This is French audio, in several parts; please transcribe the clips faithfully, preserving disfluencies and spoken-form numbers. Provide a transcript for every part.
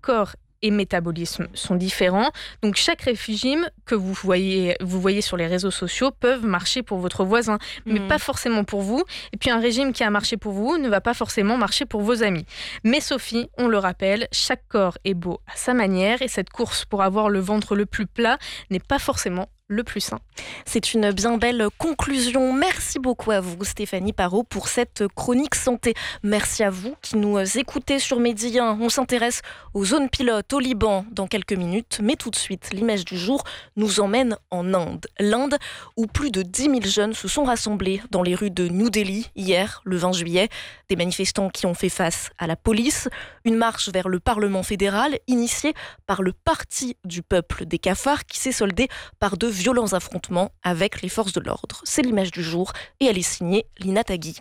corps et métabolisme sont différents. Donc, chaque régime que vous voyez, vous voyez sur les réseaux sociaux peuvent marcher pour votre voisin, mais mmh. pas forcément pour vous. Et puis, un régime qui a marché pour vous ne va pas forcément marcher pour vos amis. Mais Sophie, on le rappelle, chaque corps est beau à sa manière et cette course pour avoir le ventre le plus plat n'est pas forcément le plus sain. C'est une bien belle conclusion. Merci beaucoup à vous, Stéphanie Parot, pour cette chronique santé. Merci à vous qui nous écoutez sur Medi un. On s'intéresse aux zones pilotes au Liban dans quelques minutes. Mais tout de suite, l'image du jour nous emmène en Inde. L'Inde, où plus de dix mille jeunes se sont rassemblés dans les rues de New Delhi hier, le vingt juillet. Des manifestants qui ont fait face à la police. Une marche vers le Parlement fédéral initiée par le Parti du peuple des cafards qui s'est soldée par de violents affrontements avec les forces de l'ordre. C'est l'image du jour et elle est signée Lina Tagui.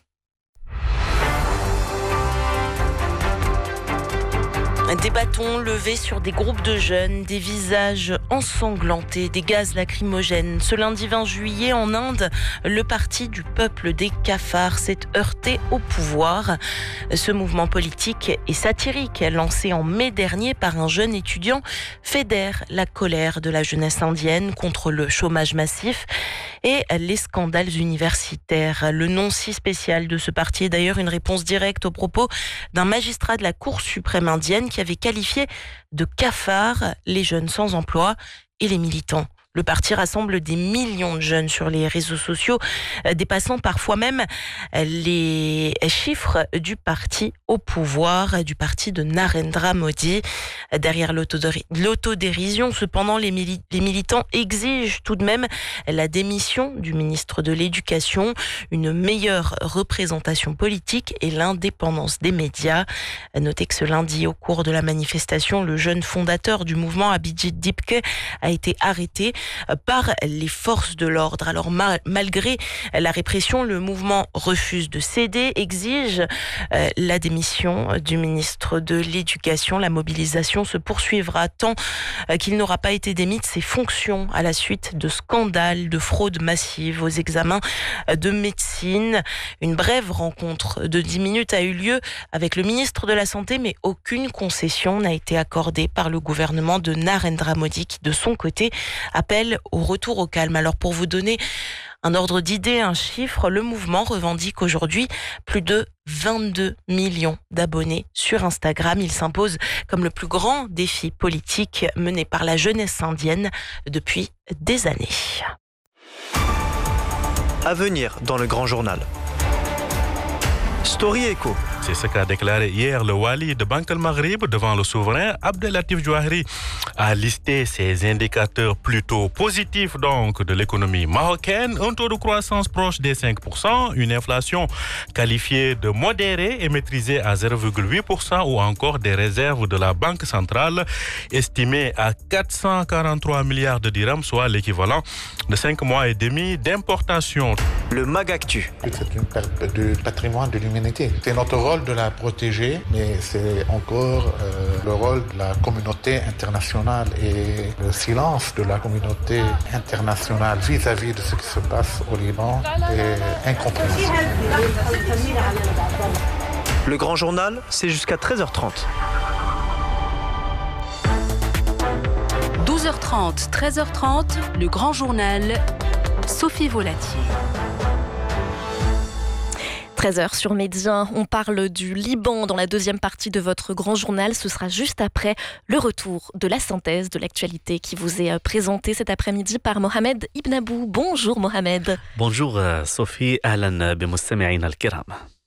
Des bâtons levés sur des groupes de jeunes, des visages ensanglantés, des gaz lacrymogènes. Ce lundi vingt juillet, en Inde, le Parti du peuple des cafards s'est heurté au pouvoir. Ce mouvement politique et satirique, lancé en mai dernier par un jeune étudiant, fédère la colère de la jeunesse indienne contre le chômage massif et les scandales universitaires. Le nom si spécial de ce parti est d'ailleurs une réponse directe aux propos d'un magistrat de la Cour suprême indienne qui avait qualifié de cafards les jeunes sans emploi et les militants. Le parti rassemble des millions de jeunes sur les réseaux sociaux, dépassant parfois même les chiffres du parti au pouvoir, du parti de Narendra Modi. Derrière l'autodérision, cependant, les, mili- les militants exigent tout de même la démission du ministre de l'Éducation, une meilleure représentation politique et l'indépendance des médias. Notez que ce lundi, au cours de la manifestation, le jeune fondateur du mouvement, Abhijit Dipke, a été arrêté par les forces de l'ordre. Alors ma- malgré la répression, le mouvement refuse de céder, exige euh, la démission du ministre de l'Éducation. La mobilisation se poursuivra tant euh, qu'il n'aura pas été démis de ses fonctions à la suite de scandales de fraude massive aux examens de médecine. Une brève rencontre de dix minutes a eu lieu avec le ministre de la Santé, mais aucune concession n'a été accordée par le gouvernement de Narendra Modi qui, de son côté, appelle au retour au calme. Alors pour vous donner un ordre d'idée, un chiffre, le mouvement revendique aujourd'hui plus de vingt-deux millions d'abonnés sur Instagram. Il s'impose comme le plus grand défi politique mené par la jeunesse indienne depuis des années. À venir dans le Grand Journal. Story Echo. C'est ce qu'a déclaré hier le Wali de Banque al-Maghrib devant le souverain. Abdelatif Jouahri a listé ses indicateurs plutôt positifs donc de l'économie marocaine. Un taux de croissance proche des cinq pour cent, une inflation qualifiée de modérée et maîtrisée à zéro virgule huit pour cent ou encore des réserves de la Banque centrale estimées à quatre cent quarante-trois milliards de dirhams, soit l'équivalent de cinq mois et demi d'importation. Le Magactu. C'est une perte du patrimoine de l'humanité. C'est notre rôle de la protéger, mais c'est encore euh, le rôle de la communauté internationale et le silence de la communauté internationale vis-à-vis de ce qui se passe au Liban est incompréhensible. Le Grand Journal, c'est jusqu'à treize heures trente. douze heures trente, treize heures trente, le Grand Journal, Sophie Volatier. treize heures sur Medi un, on parle du Liban dans la deuxième partie de votre Grand Journal. Ce sera juste après le retour de la synthèse de l'actualité qui vous est présentée cet après-midi par Mohamed Ibn Abou. Bonjour Mohamed. Bonjour Sophie, أهلا بمستمعينا الكرام.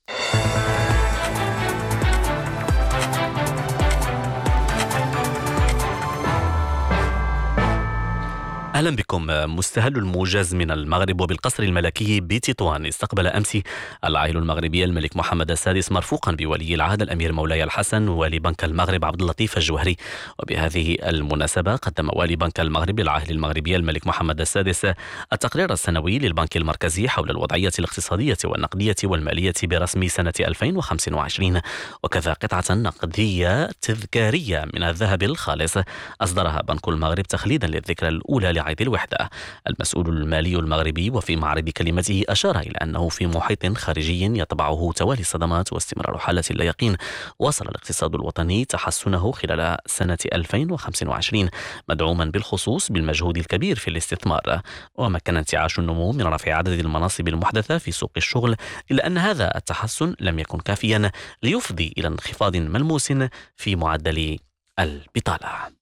أهلا بكم. مستهل الموجز من المغرب وبالقصر الملكي بتطوان استقبل أمس العائل المغربي الملك محمد السادس مرفوقا بولي العهد الأمير مولاي الحسن والي بنك المغرب عبد اللطيف الجوهري. وبهذه المناسبة قدم والي بنك المغرب العاهل المغربي الملك محمد السادس التقرير السنوي للبنك المركزي حول الوضعية الاقتصادية والنقدية والمالية برسم سنة ألفين وخمسة وعشرين، وكذا قطعة نقدية تذكارية من الذهب الخالص أصدرها بنك المغرب تخليدا للذكرى الأولى موعد الوحدة. المسؤول المالي المغربي وفي معرض كلمته أشار إلى أنه في محيط خارجي يتبعه توالي الصدمات واستمرار حالة اللا يقين، واصل الاقتصاد الوطني تحسنه خلال سنة ألفين وخمسة وعشرين مدعوما بالخصوص بالمجهود الكبير في الاستثمار، ومكن انتعاش النمو من رفع عدد المناصب المحدثة في سوق الشغل، إلا أن هذا التحسن لم يكن كافيا ليفضي إلى انخفاض ملموس في معدل البطالة.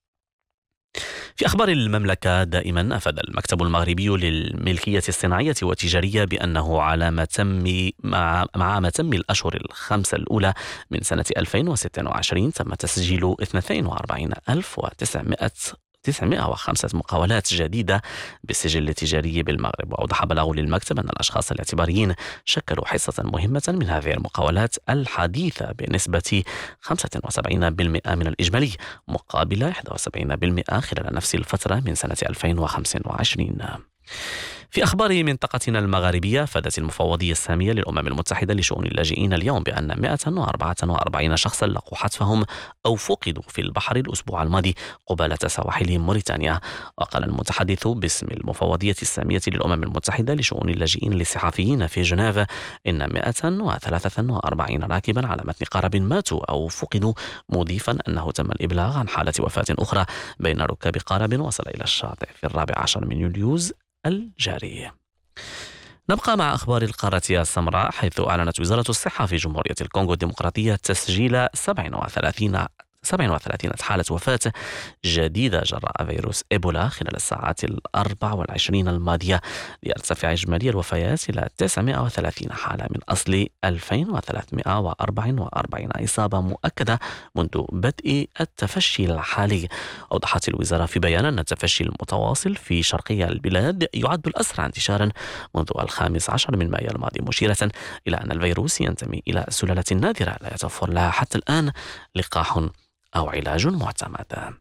في أخبار المملكة دائما أفاد المكتب المغربي للملكية الصناعية والتجارية بأنه على متم مع, مع متم الأشهر الخمسة الأولى من سنة ألفين وستة وعشرين تم تسجيل اثنين وأربعين ألف وتسعمائة وخمسة مقاولات جديدة بالسجل التجاري بالمغرب. وأوضح بلاغ للمكتب أن الأشخاص الاعتباريين شكلوا حصة مهمة من هذه المقاولات الحديثة بنسبة خمسة وسبعين بالمئة من الإجمالي مقابل واحد وسبعين بالمئة خلال نفس الفترة من سنة ألفين وخمسة وعشرين. في أخبار منطقتنا المغاربية، فادت المفوضية السامية للأمم المتحدة لشؤون اللاجئين اليوم بأن مئة وأربعة وأربعين شخصا لقوا حتفهم أو فقدوا في البحر الأسبوع الماضي قبالة سواحل موريتانيا. وقال المتحدث باسم المفوضية السامية للأمم المتحدة لشؤون اللاجئين للصحفيين في جنيف إن مئة وثلاثة وأربعين راكبا على متن قارب ماتوا أو فقدوا، مضيفا أنه تم الإبلاغ عن حالة وفاة أخرى بين ركاب قارب وصل إلى الشاطئ في الرابع عشر من يوليوز الجاري. نبقى مع أخبار القارة السمراء، حيث أعلنت وزارة الصحة في جمهورية الكونغو الديمقراطية تسجيل سبعة وثلاثين سبعة وثلاثين حالة وفاة جديدة جراء فيروس إيبولا خلال الساعات الأربع والعشرين الماضية، ليرتفع إجمالي الوفيات إلى تسعمائة وثلاثين حالة من أصل ألفين وثلاثمائة وأربعة وأربعين إصابة مؤكدة منذ بدء التفشي الحالي. أوضحت الوزارة في بيان أن التفشي المتواصل في شرقي البلاد يعد الأسرع انتشارا منذ الخامس عشر من مايو الماضي، مشيرة إلى أن الفيروس ينتمي إلى سلالة نادرة لا يتوفر لها حتى الآن لقاح أو علاج معتمد.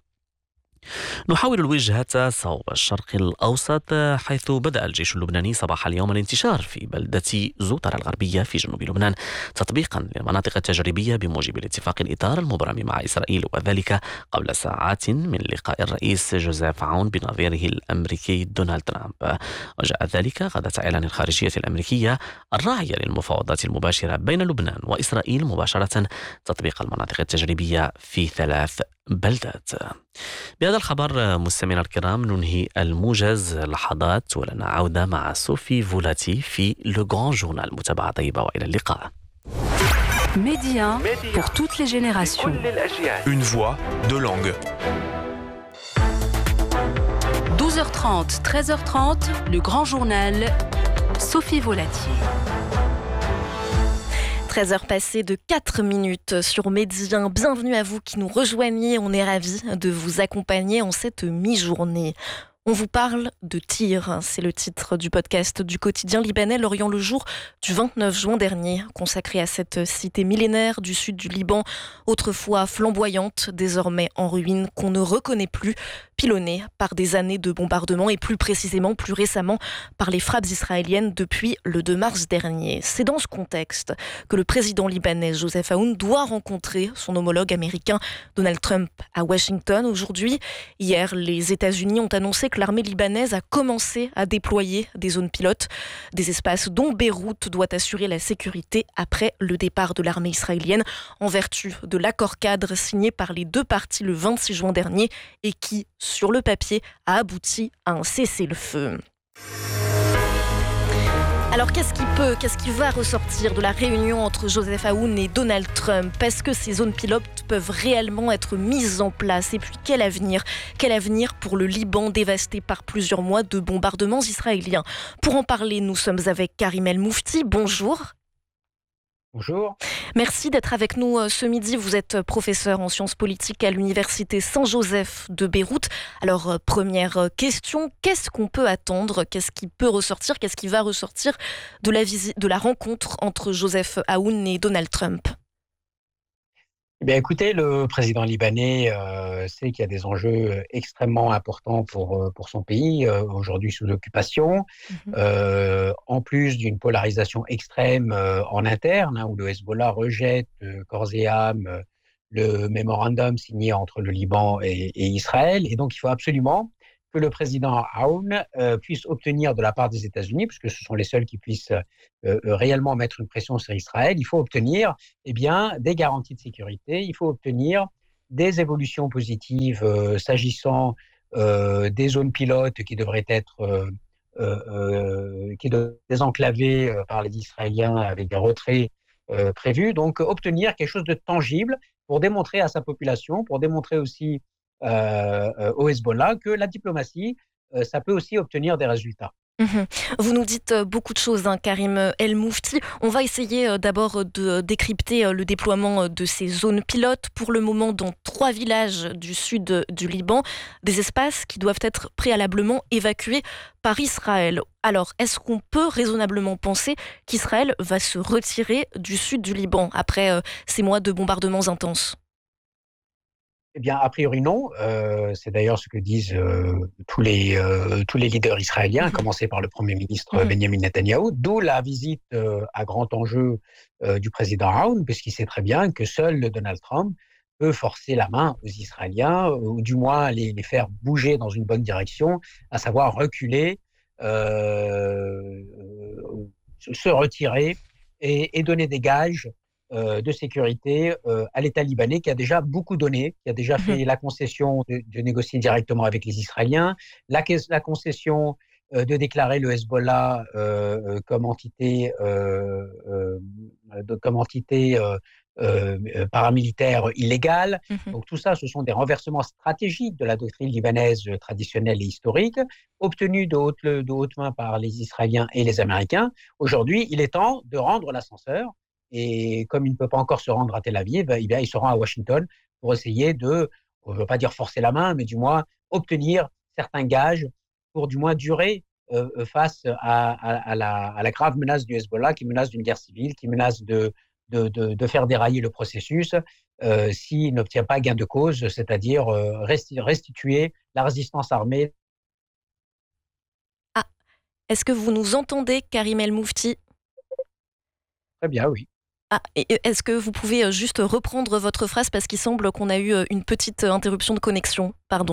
نحاول الوجهة صوب الشرق الأوسط، حيث بدأ الجيش اللبناني صباح اليوم الانتشار في بلدة زوطرة الغربية في جنوب لبنان تطبيقا للمناطق التجريبية بموجب الاتفاق الإطار المبرم مع إسرائيل، وذلك قبل ساعات من لقاء الرئيس جوزيف عون بنظيره الأمريكي دونالد ترامب. وجاء ذلك غداة إعلان الخارجية الأمريكية الراعية للمفاوضات المباشرة بين لبنان وإسرائيل مباشرة تطبيق المناطق التجريبية في ثلاث بلدات. بهذا الخبر مستمعينا الكرام ننهي الموجز لحظات، ولنا عودة مع صوفي فولاتي في لو غران جورنال. متابعة طيبة وإلى اللقاء. Média pour toutes les générations. Une voix, deux langues. douze heures trente, treize heures trente, le grand journal, Sophie Volatier. treize heures passées de quatre minutes sur Média. Bienvenue à vous qui nous rejoignez. On est ravis de vous accompagner en cette mi-journée. On vous parle de tir. C'est le titre du podcast du quotidien libanais L'Orient le jour du vingt-neuf juin dernier, consacré à cette cité millénaire du sud du Liban, autrefois flamboyante, désormais en ruine, qu'on ne reconnaît plus, pilonnée par des années de bombardements et plus précisément, plus récemment, par les frappes israéliennes depuis le deux mars dernier. C'est dans ce contexte que le président libanais Joseph Aoun doit rencontrer son homologue américain Donald Trump à Washington aujourd'hui. Hier, les États-Unis ont annoncé que l'armée libanaise a commencé à déployer des zones pilotes, des espaces dont Beyrouth doit assurer la sécurité après le départ de l'armée israélienne, en vertu de l'accord cadre signé par les deux parties le vingt-six juin dernier et qui, sur le papier, a abouti à un cessez-le-feu. Alors qu'est-ce qui peut, qu'est-ce qui va ressortir de la réunion entre Joseph Aoun et Donald Trump? Est-ce que ces zones pilotes peuvent réellement être mises en place? Et puis quel avenir? Quel avenir pour le Liban dévasté par plusieurs mois de bombardements israéliens? Pour en parler, nous sommes avec Karim El Moufti. Bonjour. Bonjour. Merci d'être avec nous ce midi. Vous êtes professeur en sciences politiques à l'université Saint-Joseph de Beyrouth. Alors, première question, qu'est-ce qu'on peut attendre? Qu'est-ce qui peut ressortir? Qu'est-ce qui va ressortir de la, visite, de la rencontre entre Joseph Aoun et Donald Trump? Eh bien, écoutez, le président libanais euh, sait qu'il y a des enjeux extrêmement importants pour, pour son pays, euh, aujourd'hui sous occupation, mmh. euh, en plus d'une polarisation extrême euh, en interne, hein, où le Hezbollah rejette euh, corps et âme euh, le mémorandum signé entre le Liban et, et Israël. Et donc, il faut absolument que le président Aoun euh, puisse obtenir de la part des États-Unis, puisque ce sont les seuls qui puissent euh, réellement mettre une pression sur Israël, il faut obtenir eh bien, des garanties de sécurité, il faut obtenir des évolutions positives euh, s'agissant euh, des zones pilotes qui devraient être euh, euh, euh, qui devraient être désenclavées euh, par les Israéliens avec des retraits euh, prévus. Donc, obtenir quelque chose de tangible pour démontrer à sa population, pour démontrer aussi euh, euh, au Hezbollah que la diplomatie, euh, ça peut aussi obtenir des résultats. Mmh. Vous nous dites beaucoup de choses, hein, Karim El Moufti. On va essayer d'abord de décrypter le déploiement de ces zones pilotes. Pour le moment, dans trois villages du sud du Liban, des espaces qui doivent être préalablement évacués par Israël. Alors, est-ce qu'on peut raisonnablement penser qu'Israël va se retirer du sud du Liban après euh, ces mois de bombardements intenses ? Eh bien, a priori, non. Euh, c'est d'ailleurs ce que disent euh, tous, les, euh, tous les leaders israéliens, à commencer par le Premier ministre mm-hmm. Benjamin Netanyahou, d'où la visite euh, à grand enjeu euh, du président Aoun, puisqu'il sait très bien que seul Donald Trump peut forcer la main aux Israéliens, ou du moins les, les faire bouger dans une bonne direction, à savoir reculer, euh, se retirer et, et donner des gages Euh, de sécurité euh, à l'État libanais qui a déjà beaucoup donné, qui a déjà fait la concession de, de négocier directement avec les Israéliens, la, la concession euh, de déclarer le Hezbollah euh, comme entité, euh, euh, de, comme entité euh, euh, paramilitaire illégale. Mm-hmm. Donc tout ça, ce sont des renversements stratégiques de la doctrine libanaise traditionnelle et historique, obtenus de haute, de haute main par les Israéliens et les Américains. Aujourd'hui, il est temps de rendre l'ascenseur. Et comme il ne peut pas encore se rendre à Tel Aviv, eh bien, il se rend à Washington pour essayer de, je ne veux pas dire forcer la main, mais du moins obtenir certains gages pour du moins durer euh, face à, à, à, la, à la grave menace du Hezbollah, qui menace d'une guerre civile, qui menace de, de, de, de faire dérailler le processus euh, s'il n'obtient pas gain de cause, c'est-à-dire euh, restituer la résistance armée. Ah, est-ce que vous nous entendez, Karim El Moufti ? Très bien, oui. Ah, est-ce que vous pouvez juste reprendre votre phrase parce qu'il semble qu'on a eu une petite interruption de connexion. Pardon.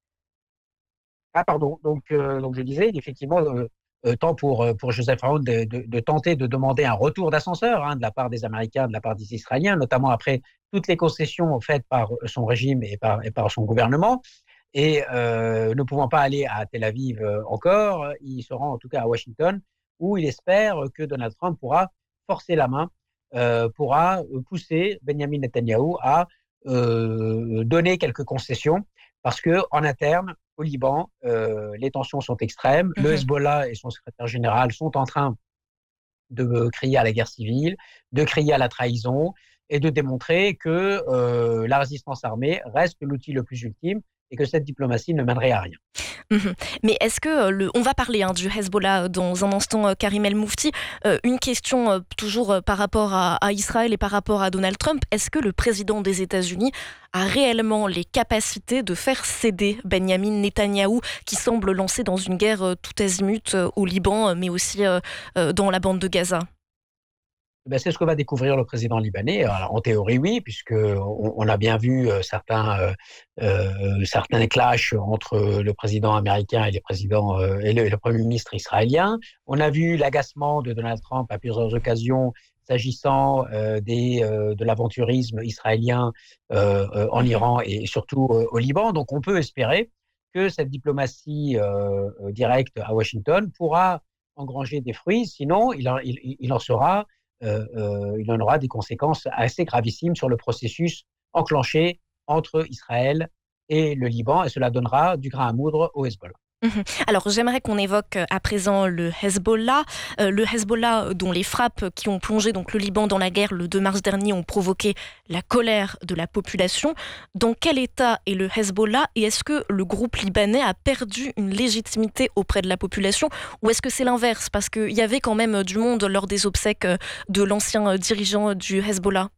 Ah, pardon. Donc, euh, donc je disais, effectivement, euh, tant pour, pour Joseph Aoun de, de, de tenter de demander un retour d'ascenseur hein, de la part des Américains, de la part des Israéliens, notamment après toutes les concessions faites par son régime et par, et par son gouvernement. Et euh, ne pouvant pas aller à Tel Aviv encore, il se rend en tout cas à Washington, où il espère que Donald Trump pourra forcer la main, euh, pourra pousser Benjamin Netanyahou à euh, donner quelques concessions, parce qu'en interne, au Liban, euh, les tensions sont extrêmes. Mm-hmm. Le Hezbollah et son secrétaire général sont en train de crier à la guerre civile, de crier à la trahison, et de démontrer que euh, la résistance armée reste l'outil le plus ultime et que cette diplomatie ne mènerait à rien. Mmh. Mais est-ce que, le, on va parler hein, du Hezbollah dans un instant, Karim El Moufti, euh, une question euh, toujours euh, par rapport à, à Israël et par rapport à Donald Trump, est-ce que le président des États-Unis a réellement les capacités de faire céder Benjamin Netanyahou, qui semble lancé dans une guerre euh, tout azimut euh, au Liban, mais aussi euh, euh, dans la bande de Gaza ? Ben, c'est ce que va découvrir le président libanais. Alors, en théorie, oui, puisqu'on on a bien vu euh, certains, euh, euh, certains clashs entre le président américain et, les présidents, euh, et, le, et le premier ministre israélien. On a vu l'agacement de Donald Trump à plusieurs occasions s'agissant euh, des, euh, de l'aventurisme israélien euh, euh, en Iran et surtout euh, au Liban. Donc, on peut espérer que cette diplomatie euh, directe à Washington pourra engranger des fruits. Sinon, il en, il, il en sera... Euh, euh, il en aura des conséquences assez gravissimes sur le processus enclenché entre Israël et le Liban, et cela donnera du grain à moudre au Hezbollah. Mmh. Alors j'aimerais qu'on évoque à présent le Hezbollah, euh, le Hezbollah dont les frappes qui ont plongé donc le Liban dans la guerre le deux mars dernier ont provoqué la colère de la population. Dans quel état est le Hezbollah et est-ce que le groupe libanais a perdu une légitimité auprès de la population ou est-ce que c'est l'inverse parce qu'il y avait quand même du monde lors des obsèques de l'ancien dirigeant du Hezbollah?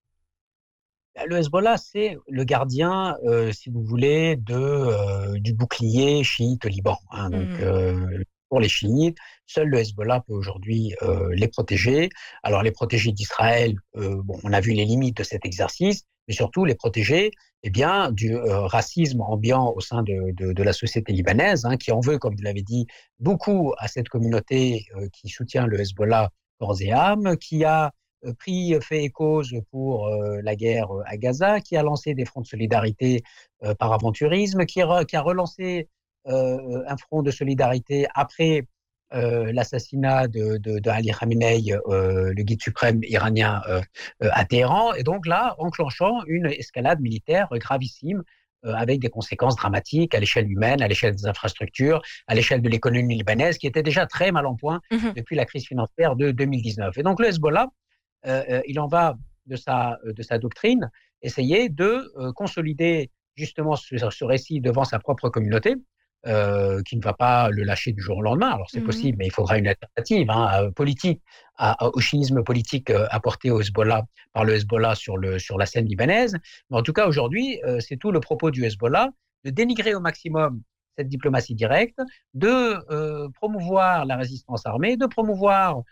Le Hezbollah, c'est le gardien, euh, si vous voulez, de, euh, du bouclier chiite au Liban. Hein. Donc, mmh. euh, pour les chiites, seul le Hezbollah peut aujourd'hui euh, les protéger. Alors, les protéger d'Israël, euh, bon, on a vu les limites de cet exercice, mais surtout les protéger eh bien, du euh, racisme ambiant au sein de, de, de la société libanaise, hein, qui en veut, comme vous l'avez dit, beaucoup à cette communauté euh, qui soutient le Hezbollah corps et âme, qui a euh, pris fait et cause pour euh, la guerre à Gaza, qui a lancé des fronts de solidarité euh, par aventurisme, qui, re, qui a relancé euh, un front de solidarité après Euh, l'assassinat de, de, de Ali Khamenei, euh, le guide suprême iranien euh, euh, à Téhéran, et donc là, enclenchant une escalade militaire gravissime euh, avec des conséquences dramatiques à l'échelle humaine, à l'échelle des infrastructures, à l'échelle de l'économie libanaise, qui était déjà très mal en point mmh. depuis la crise financière de deux mille dix-neuf. Et donc le Hezbollah, euh, il en va de sa, de sa doctrine, essayer de euh, consolider justement ce, ce récit devant sa propre communauté, Euh, qui ne va pas le lâcher du jour au lendemain. Alors c'est mmh. possible, mais il faudra une alternative hein, politique à, à, au chiisme politique euh, apporté au Hezbollah par le Hezbollah sur, le, sur la scène libanaise. Mais en tout cas, aujourd'hui, euh, c'est tout le propos du Hezbollah de dénigrer au maximum cette diplomatie directe, de euh, promouvoir la résistance armée, de promouvoir euh,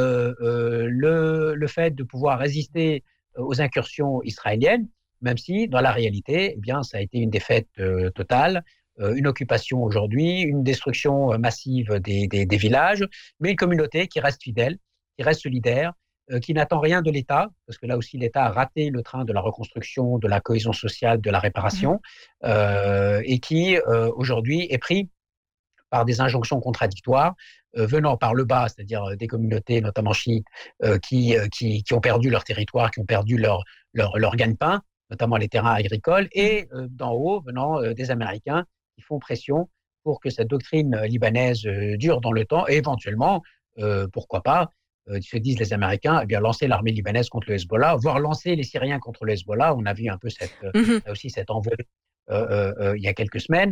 euh, le, le fait de pouvoir résister aux incursions israéliennes, même si, dans la réalité, eh bien, ça a été une défaite euh, totale, une occupation aujourd'hui, une destruction massive des, des, des villages, mais une communauté qui reste fidèle, qui reste solidaire, euh, qui n'attend rien de l'État, parce que là aussi l'État a raté le train de la reconstruction, de la cohésion sociale, de la réparation, mmh. euh, et qui euh, aujourd'hui est pris par des injonctions contradictoires euh, venant par le bas, c'est-à-dire des communautés, notamment chiites, euh, qui, euh, qui, qui ont perdu leur territoire, qui ont perdu leur, leur, leur gagne-pain, notamment les terrains agricoles, et euh, d'en haut, venant euh, des Américains, qui font pression pour que cette doctrine libanaise euh, dure dans le temps et éventuellement, euh, pourquoi pas, euh, se disent les Américains, eh bien, lancer l'armée libanaise contre le Hezbollah, voire lancer les Syriens contre le Hezbollah. On a vu un peu cette, mm-hmm. euh, aussi cette envolée euh, euh, il y a quelques semaines,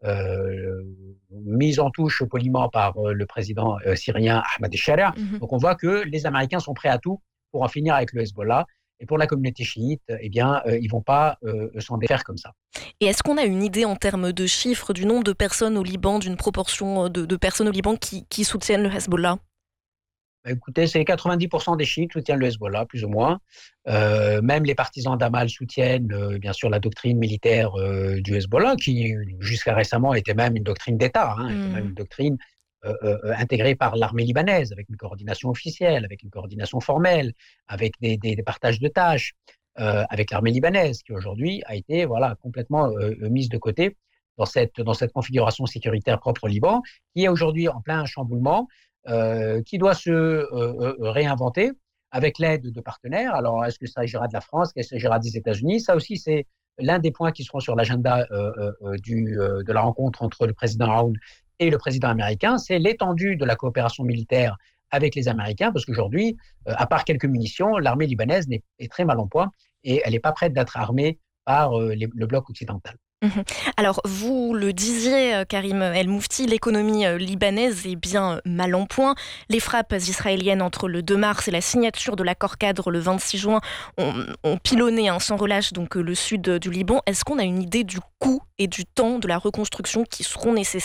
euh, mise en touche poliment par euh, le président euh, syrien Ahmad al-Sharia. Mm-hmm. Donc on voit que les Américains sont prêts à tout pour en finir avec le Hezbollah. Et pour la communauté chiite, eh bien, euh, ils ne vont pas euh, s'en défaire comme ça. Et est-ce qu'on a une idée en termes de chiffres du nombre de personnes au Liban, d'une proportion de, de personnes au Liban qui, qui soutiennent le Hezbollah ? Bah, écoutez, c'est quatre-vingt-dix pour cent des chiites soutiennent le Hezbollah, plus ou moins. Euh, même les partisans d'Amal soutiennent, euh, bien sûr, la doctrine militaire euh, du Hezbollah, qui jusqu'à récemment était même une doctrine d'État, hein, mmh. était même une doctrine Euh, euh, intégrée par l'armée libanaise, avec une coordination officielle, avec une coordination formelle, avec des, des, des partages de tâches, euh, avec l'armée libanaise, qui aujourd'hui a été voilà, complètement euh, mise de côté dans cette, dans cette configuration sécuritaire propre au Liban, qui est aujourd'hui en plein chamboulement, euh, qui doit se euh, euh, réinventer avec l'aide de partenaires. Alors, est-ce que ça s'agira de la France, est-ce que ça s'agira des États-Unis ? Ça aussi, c'est l'un des points qui seront sur l'agenda euh, euh, du, euh, de la rencontre entre le président Aoun et le président américain, c'est l'étendue de la coopération militaire avec les Américains, parce qu'aujourd'hui, euh, à part quelques munitions, l'armée libanaise est, est très mal en point et elle n'est pas prête d'être armée par euh, les, le bloc occidental. Mmh. Alors, vous le disiez, Karim El Moufti, l'économie libanaise est bien mal en point. Les frappes israéliennes entre le deux mars et la signature de l'accord cadre le vingt-six juin ont, ont pilonné hein, sans relâche donc, le sud du Liban. Est-ce qu'on a une idée du coût et du temps de la reconstruction qui seront nécessaires ?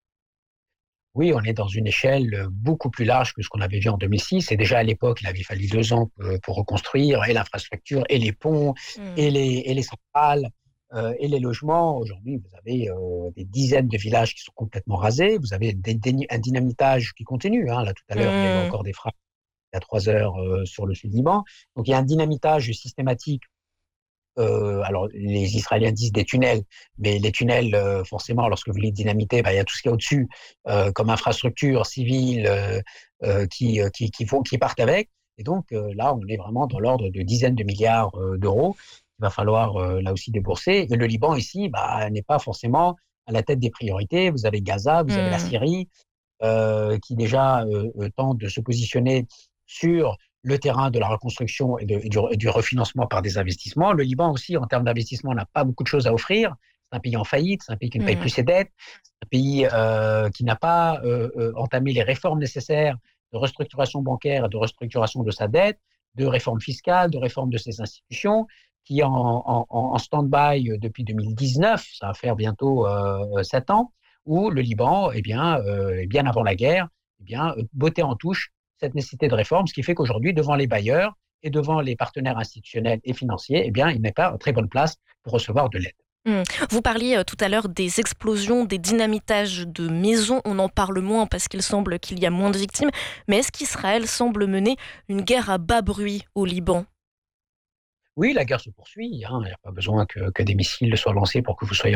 Oui, on est dans une échelle beaucoup plus large que ce qu'on avait vu en deux mille six. Et déjà à l'époque, il avait fallu deux ans pour reconstruire et l'infrastructure, et les ponts, mmh. et, les, et les centrales, euh, et les logements. Aujourd'hui, vous avez euh, des dizaines de villages qui sont complètement rasés. Vous avez des, des, un dynamitage qui continue. Hein. Là, tout à l'heure, mmh. il y avait encore des frappes il y a trois heures euh, sur le sud Liban. Donc, il y a un dynamitage systématique. Euh, alors, les Israéliens disent des tunnels, mais les tunnels, euh, forcément, lorsque vous les dynamitez, bah, il y a tout ce qu'il y a au-dessus, euh, comme infrastructure civile euh, euh, qui, qui, qui, font, qui partent avec. Et donc, euh, là, on est vraiment dans l'ordre de dizaines de milliards euh, d'euros qu'il va falloir, euh, là aussi, débourser. Et le Liban, ici, bah, n'est pas forcément à la tête des priorités. Vous avez Gaza, vous mmh. avez la Syrie, euh, qui déjà euh, tente de se positionner sur le terrain de la reconstruction et, de, et, du, et du refinancement par des investissements. Le Liban aussi, en termes d'investissement, n'a pas beaucoup de choses à offrir. C'est un pays en faillite, c'est un pays qui ne paye mmh. plus ses dettes, c'est un pays euh, qui n'a pas euh, euh, entamé les réformes nécessaires de restructuration bancaire et de restructuration de sa dette, de réforme fiscale, de réforme de ses institutions, qui est en, en, en stand-by depuis deux mille dix-neuf, ça va faire bientôt euh, sept ans, où le Liban, eh bien, euh, bien avant la guerre, eh bien, bottait en touche cette nécessité de réforme, ce qui fait qu'aujourd'hui, devant les bailleurs, et devant les partenaires institutionnels et financiers, eh bien, il n'est pas en très bonne place pour recevoir de l'aide. Mmh. Vous parliez tout à l'heure des explosions, des dynamitages de maisons. On en parle moins parce qu'il semble qu'il y a moins de victimes. Mais est-ce qu'Israël semble mener une guerre à bas bruit au Liban ? Oui, la guerre se poursuit. Hein. Il n'y a pas besoin que, que des missiles soient lancés pour que vous soyez